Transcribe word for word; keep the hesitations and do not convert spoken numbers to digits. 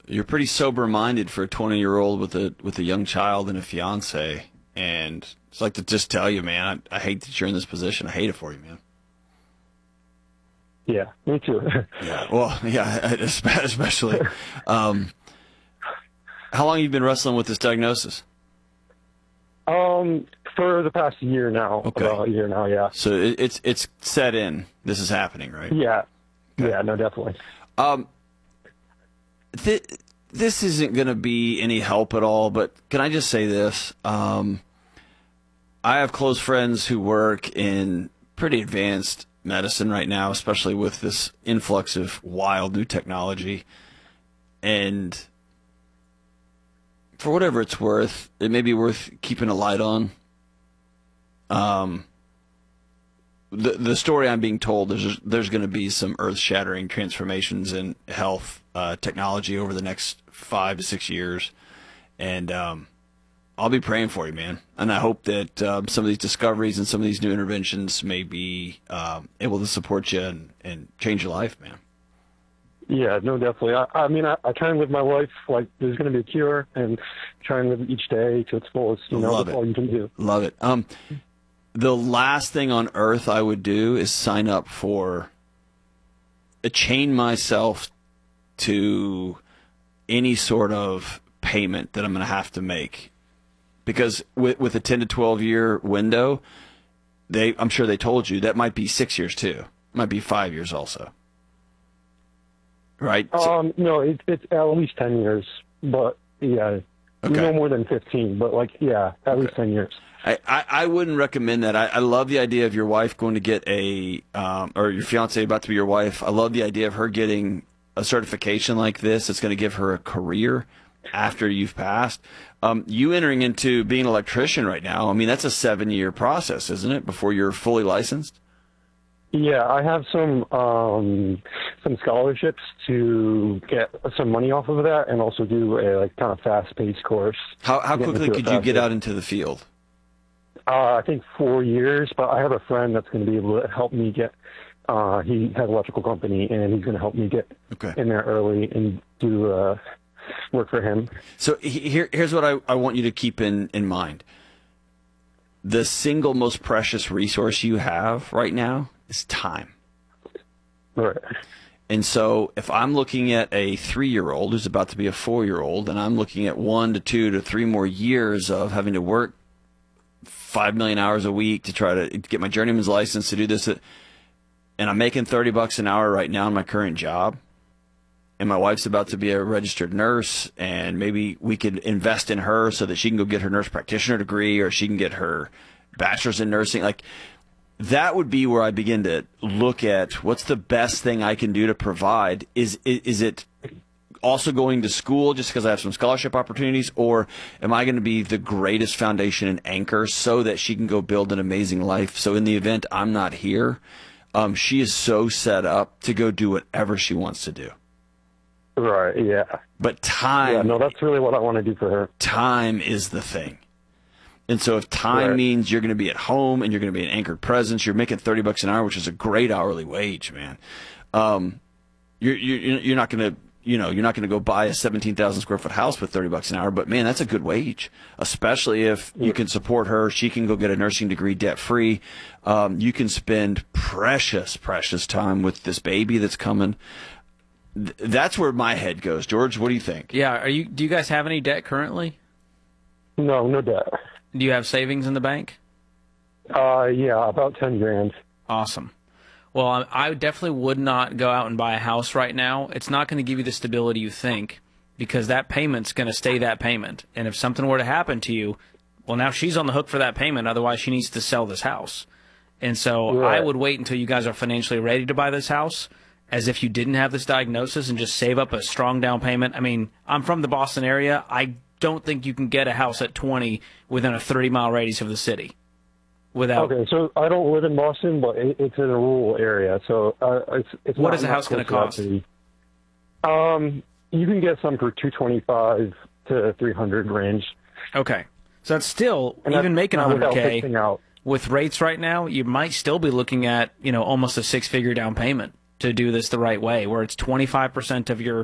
you're pretty sober-minded for a twenty-year-old with a with a young child and a fiance. And I'd like to just tell you, man, I, I hate that you're in this position. I hate it for you, man. Yeah, me too. Yeah, well, yeah, especially. Um, how long have you been wrestling with this diagnosis? Um, for the past year now. Okay. About a year now, yeah. So it, it's it's set in. This is happening, right? Yeah. Okay. Yeah, no, definitely. Um, th this isn't going to be any help at all, but can I just say this? Um, I have close friends who work in pretty advanced medicine right now, especially with this influx of wild new technology. And for whatever it's worth, it may be worth keeping a light on. Um, the the story I'm being told, there's there's going to be some earth-shattering transformations in health uh, technology over the next five to six years, and um, I'll be praying for you, man. And I hope that um, some of these discoveries and some of these new interventions may be um, able to support you and, and change your life, man. Yeah, no, definitely. I, I mean, I, I try and live my life like there's going to be a cure, and try and live each day to its fullest. You know, Love that's it. all you can do. Love it. Um, the last thing on earth I would do is sign up for, uh, chain myself to any sort of payment that I'm going to have to make. Because with, with a ten to twelve year window, they I'm sure they told you that might be six years too. Might be five years also. Right? Um, no, it, it's at least ten years, but yeah, Okay. no more than fifteen. But like, yeah, at Okay. least ten years. I, I, I wouldn't recommend that. I, I love the idea of your wife going to get a, um, or your fiance about to be your wife. I love the idea of her getting a certification like this. It's going to give her a career after you've passed. Um, you entering into being an electrician right now, I mean, that's a seven-year process, isn't it, before you're fully licensed? Yeah, I have some um, some scholarships to get some money off of that, and also do a like kind of fast-paced course. How, how Get quickly into it could you get faster. out into the field? Uh, I think four years, but I have a friend that's going to be able to help me get. Uh, he has an electrical company, and he's going to help me get Okay. in there early and do uh, work for him. So he- here, here's what I, I want you to keep in, in mind. The single most precious resource you have right now is time. Right. And so if I'm looking at a three-year-old who's about to be a four-year-old, and I'm looking at one to two to three more years of having to work five million hours a week to try to get my journeyman's license to do this, and I'm making thirty bucks an hour right now in my current job, and my wife's about to be a registered nurse, and maybe we could invest in her so that she can go get her nurse practitioner degree, or she can get her bachelor's in nursing. Like, that would be where I begin to look at what's the best thing I can do to provide. Is is, is it also going to school just because I have some scholarship opportunities, or am I going to be the greatest foundation and anchor so that she can go build an amazing life? So in the event I'm not here, um, she is so set up to go do whatever she wants to do. Right. Yeah. But time, Yeah. No, that's really what I want to do for her. time is the thing. And so if time Right. means you're going to be at home and you're going to be an anchored presence, you're making thirty bucks an hour, which is a great hourly wage, man. Um, you're, you're, you're not going to, you know, you're not going to go buy a seventeen thousand square foot house with thirty bucks an hour, but man, that's a good wage, especially if you can support her. She can go get a nursing degree debt free. Um, you can spend precious, precious time with this baby that's coming. Th- That's where my head goes. George, what do you think? Yeah, are you? Do you guys have any debt currently? No, no debt. Do you have savings in the bank? Uh, yeah, about ten grand. Awesome. Well, I I definitely would not go out and buy a house right now. It's not going to give you the stability you think, because that payment's going to stay that payment. And if something were to happen to you, well, now she's on the hook for that payment. Otherwise, she needs to sell this house. And so Right. I would wait until you guys are financially ready to buy this house, as if you didn't have this diagnosis, and just save up a strong down payment. I mean, I'm from the Boston area. I don't think you can get a house at twenty within a thirty mile radius of the city without. Okay, so I don't live in Boston, but it, it's in a rural area, so uh, it's it's. What not is the much house gonna close to that city. Um, you can get some for two twenty five to three hundred range. Okay. So that's still, And even that's making not without one hundred fixing K out. with rates right now, you might still be looking at, you know, almost a six figure down payment to do this the right way, where it's twenty-five percent of your